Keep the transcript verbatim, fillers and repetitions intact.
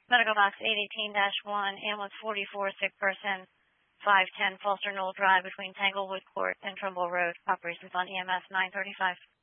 Medical box eight eighteen dash one, ambulance forty-four, sick person, five ten Foster Knoll Drive between Tanglewood Court and Trumbull Road. Operations on E M S nine thirty-five.